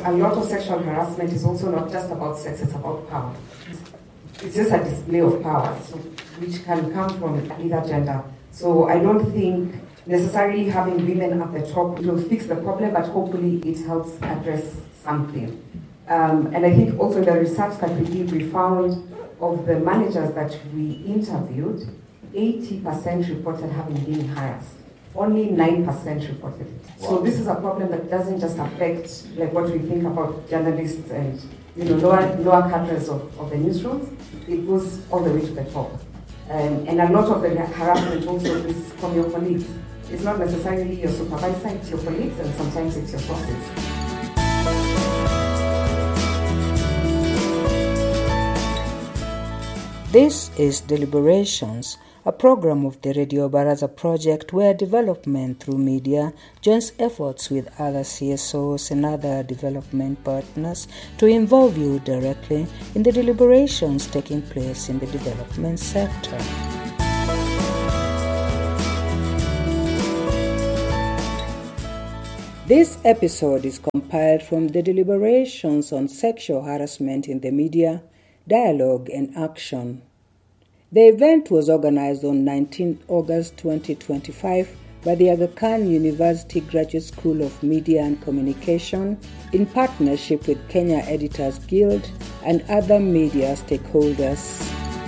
a lot of sexual harassment is also not just about sex, it's about power. It's just a display of power, so, which can come from either gender. So I don't think necessarily having women at the top will fix the problem, but hopefully it helps address something. And I think also in the research that we did, we found of the managers that we interviewed, 80% reported having been harassed. Only 9% reported it. Wow. So this is a problem that doesn't just affect like what we think about journalists and lower cadres of the newsrooms. It goes all the way to the top. And a lot of the harassment also is from your colleagues. It's not necessarily your supervisor, it's your colleagues, and sometimes it's your bosses. This is Deliberations, a program of the Radio Baraza project where development through media joins efforts with other CSOs and other development partners to involve you directly in the deliberations taking place in the development sector. This episode is compiled from the deliberations on sexual harassment in the media, dialogue and action. The event was organized on 19 August 2025 by the Aga Khan University Graduate School of Media and Communication in partnership with Kenya Editors Guild and other media stakeholders.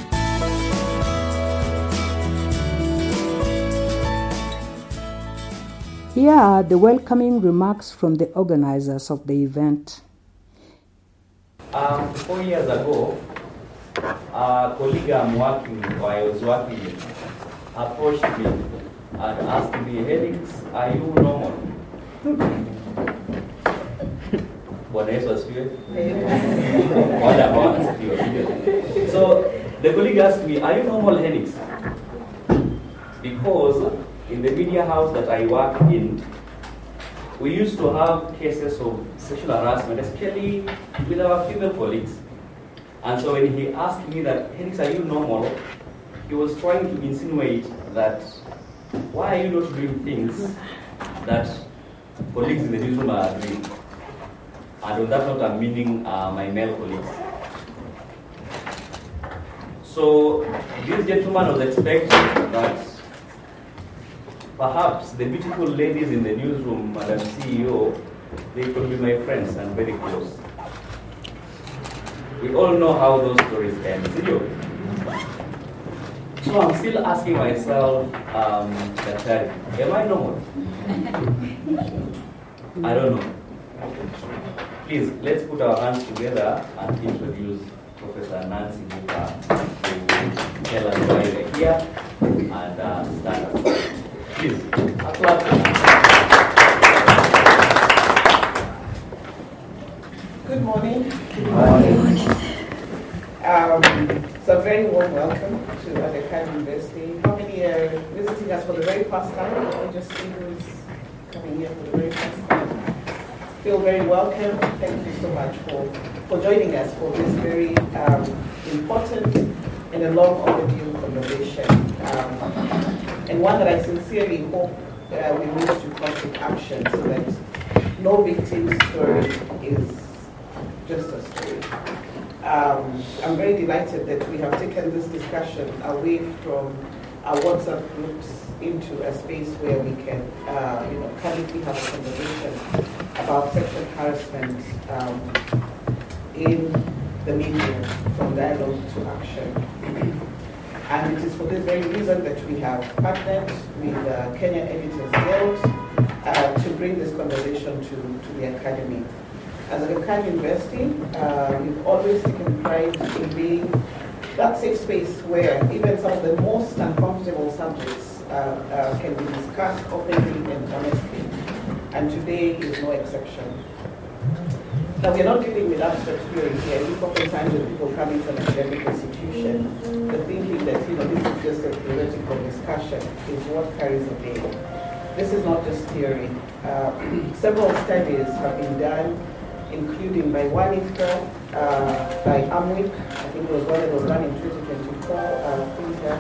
Here are the welcoming remarks from the organizers of the event. 4 years ago, a colleague I was working with approached me and asked me, Helix, are you normal? Bwana Yesu asifiwe. So the colleague asked me, are you normal, Helix? Because in the media house that I work in, we used to have cases of sexual harassment, especially with our female colleagues. And so when he asked me that, Helix, are you normal? He was trying to insinuate that, why are you not doing things that colleagues in the newsroom are doing? And on that note, I'm meaning my male colleagues. So this gentleman was expecting that perhaps the beautiful ladies in the newsroom, Madam CEO, they could be my friends and very close. We all know how those stories end. So I'm still asking myself, Daktari, am I normal? I don't know. Please, let's put our hands together and introduce Professor Nancy Buka to tell us why we're here and stand up. Please, applaud. Good morning. Good morning. So a very warm welcome to Aga Khan University. How many are visiting us for the very first time? Or just see who's coming here for the very first time? Feel very welcome. Thank you so much for joining us for this very important and a long overdue conversation. And one that I sincerely hope we move to concrete action so that no victim's story is just a story. I'm very delighted that we have taken this discussion away from our WhatsApp groups into a space where we can, candidly have a conversation about sexual harassment in the media, from dialogue to action. And it is for this very reason that we have partnered with Kenya Editors Guild to bring this conversation to the academy. As Aga Khan University, we've always taken pride in being that safe space where even some of the most uncomfortable subjects can be discussed openly and honestly. And today is no exception. Now, we're not dealing with abstract theory here. I think oftentimes when people come into an academic institution, they're thinking that, this is just a theoretical discussion, is what carries the day. This is not just theory. Several studies have been done, including by WANIFCA, by AMWIC, I think it was one that was done in 2024,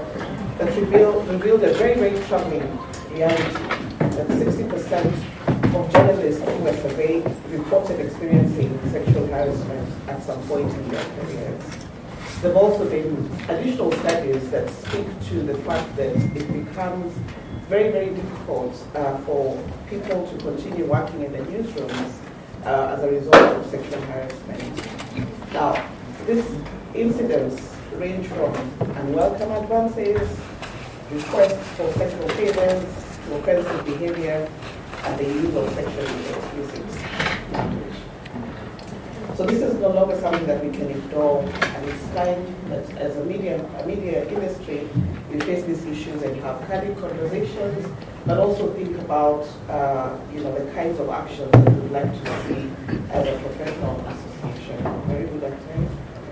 that revealed a very, very troubling reality, that 60% of journalists who were surveyed reported experiencing sexual harassment at some point in their careers. There have also been additional studies that speak to the fact that it becomes very, very difficult for people to continue working in the newsrooms as a result of sexual harassment. Now, these incidents range from unwelcome advances, requests for sexual favors, to offensive behavior, and the use of sexually explicit language. So this is no longer something that we can ignore, and it's time that as a media industry, we face these issues and have candid conversations, but also think about the kinds of actions that we'd like to see as a professional association. Very good at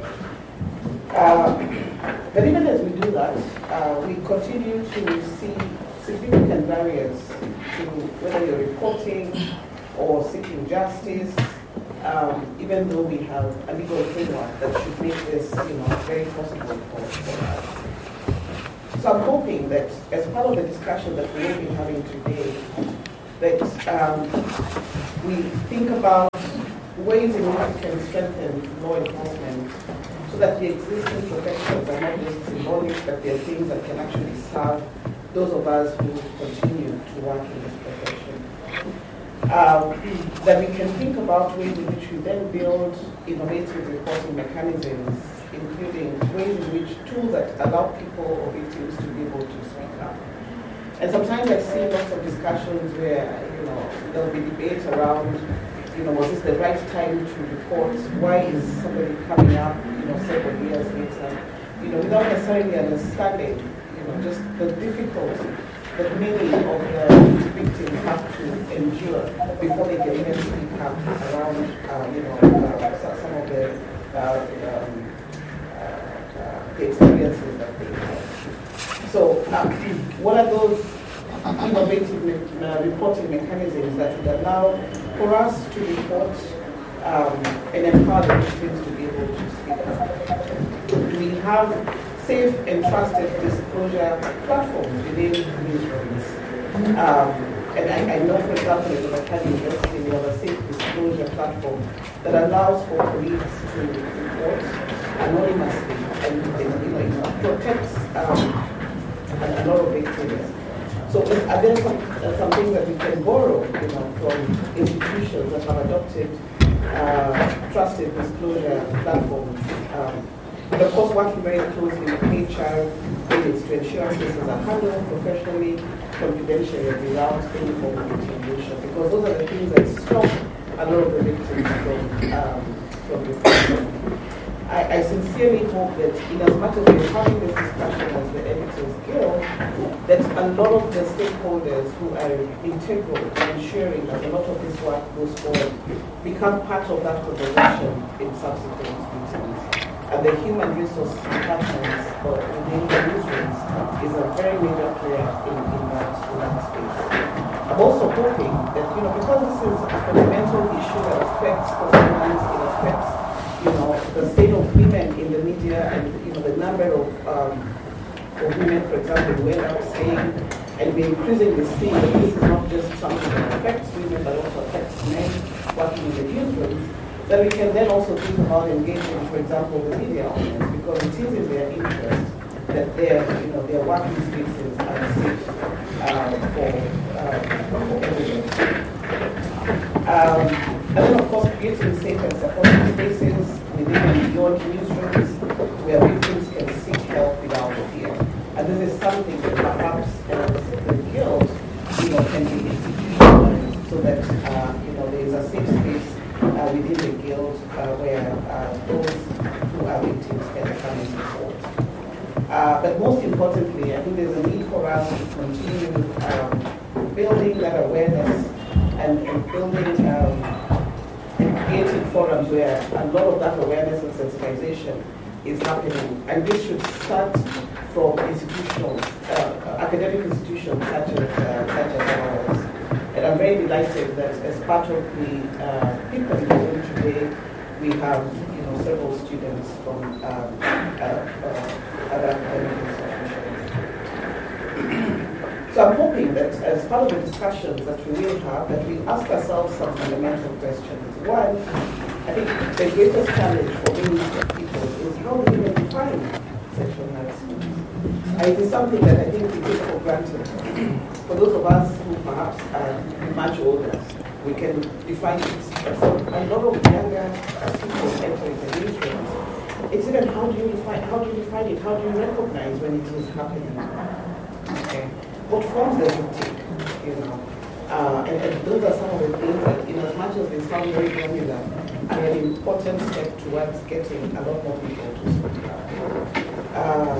but even as we do that, we continue to see significant barriers to whether you're reporting or seeking justice, even though we have a legal framework that should make this very possible for us. So I'm hoping that as part of the discussion that we will be having today, that we think about ways in which we can strengthen law enforcement so that the existing protections are not just symbolic, but they're things that can actually serve those of us who continue to work in this profession. That we can think about ways in which we then build innovative reporting mechanisms, including ways in which tools that allow people or victims to be able to speak up. And sometimes I see lots of discussions where there'll be debate around was this the right time to report? Why is somebody coming up, several years later, without necessarily understanding, just the difficulty that many of the victims have to endure before they can even speak up around, some of the experiences that they have. So, what are those innovative reporting mechanisms that would allow for us to report and empower the victims to be able to speak up? We have safe and trusted disclosure platforms within newsrooms. And I know, for example, in the Makati University, we have a safe disclosure platform that allows for police to report anonymously and it protects a lot of victims. So are there some things that we can borrow from institutions that have adopted trusted disclosure platforms? But of course, working very closely with HR units to ensure cases are handled professionally, confidentially, and without any form of intimidation, because those are the things that stop a lot of the victims from reporting. I sincerely hope that in as much as we're having this discussion as the Editors Guild, that a lot of the stakeholders who are integral in ensuring that a lot of this work goes forward become part of that conversation in subsequent meetings. And the human resource departments within the newsrooms is a very major player in that space. I'm also hoping that, because this is a fundamental issue that affects performance, it affects the state of women in the media and the number of women, for example, who end up saying, and we increasingly see that this is not just something that affects women but also affects men working in the newsrooms, that we can then also think about engaging, for example, the media audience, because it is in their interest that their working spaces are safe for everyone. And then, of course, creating safe and supportive spaces within and beyond newsrooms where victims can seek help without fear. And this is something that perhaps the Guild, can be institutionalized so that, there is a safe space within the Guild where those who are victims can come and support. But most importantly, I think there's a need for us to continue building that awareness and building and creating forums where a lot of that awareness and sensitization is happening. And this should start from institutions, academic institutions such as ours. And I'm very delighted that as part of the people in the room today, we have several students from other academic institutions. So I'm hoping that as part of the discussions that we will have, that we ask ourselves some fundamental questions. One, I think the greatest challenge for many people is how do we define sexual harassment? It is something that I think we take for granted. For those of us who perhaps are much older, we can define it. But for a lot of younger people entering the newsrooms, it's even how do you define it? How do you recognize when it is happening? Okay. What forms does it take? And those are some of the things that, as much as they sound very granular, are an important step towards getting a lot more people to speak up.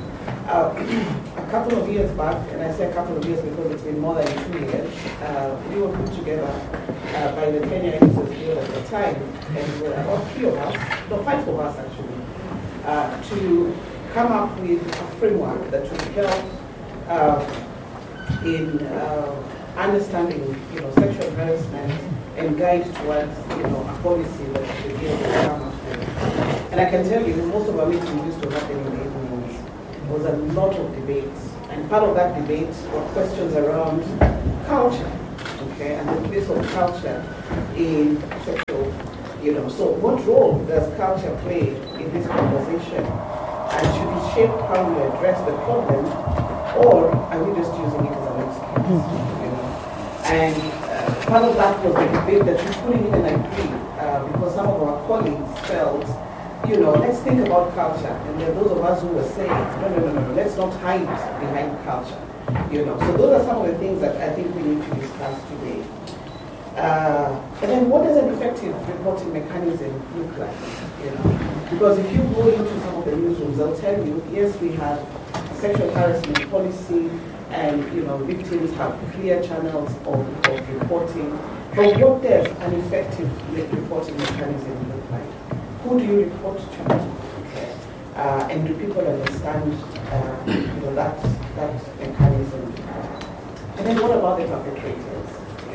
A couple of years back, and I say a couple of years because it's been more than 2 years, we were put together by the Kenya Editors Guild at the time, and about 5 of us actually, to come up with a framework that would help in understanding, sexual harassment and guide towards, a policy that the guild will come up with. And I can tell you, most of our meetings used to happen in the evenings. There was a lot of debates, and part of that debate were questions around culture, okay, and the place of culture in sexual, So what role does culture play in this conversation? And should it shape how we address the problem, or are we just using it as an excuse? And part of that was the debate that we couldn't even agree because some of our colleagues felt, let's think about culture. And there are those of us who were saying, no, let's not hide behind culture. So those are some of the things that I think we need to discuss today. And then what does an effective reporting mechanism look like? Because if you go into some of the newsrooms, they'll tell you, yes, we have a sexual harassment policy, and victims have clear channels of reporting. But what does an effective reporting mechanism look like? Who do you report to? Okay. And do people understand that mechanism? And then what about the perpetrators?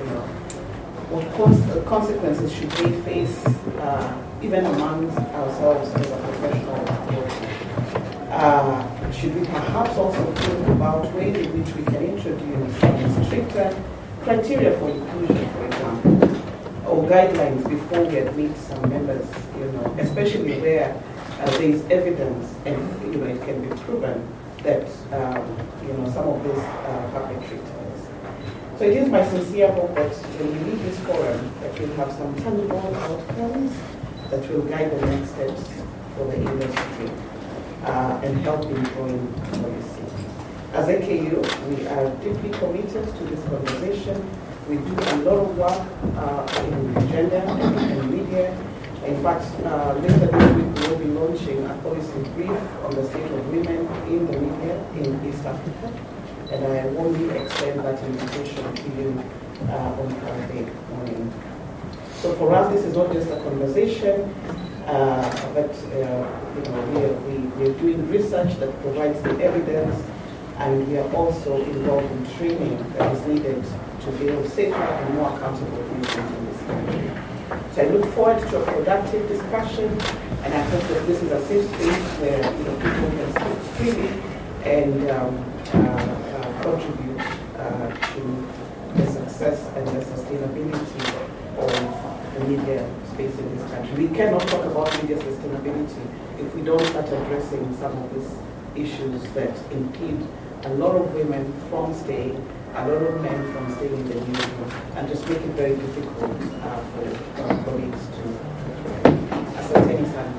What consequences should they face even amongst ourselves as a professional body? Should we perhaps also think about ways in which we can introduce some stricter criteria for inclusion, for example, or guidelines before we admit some members, especially where there is evidence and it can be proven that some of these perpetrators. So it is my sincere hope that when we leave this forum, that we'll have some tangible outcomes that will guide the next steps for the industry and help in growing policy. As AKU, we are deeply committed to this conversation. We do a lot of work in gender and media. In fact, later this week we will be launching a policy brief on the state of women in the media in East Africa. And I warmly extend that invitation to you on Friday morning. So for us, this is not just a conversation, but we're doing research that provides the evidence, and we are also involved in training that is needed to build safer and more accountable communities in this country. So I look forward to a productive discussion, and I hope that this is a safe space where people can speak freely and contribute to the success and the sustainability of the media space in this country. We cannot talk about media sustainability if we don't start addressing some of these issues that impede a lot of women from staying, a lot of men from staying in the newsroom, and just make it very difficult for our colleagues to ascertain some.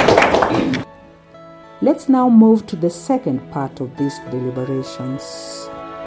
Let's now move to the second part of these deliberations.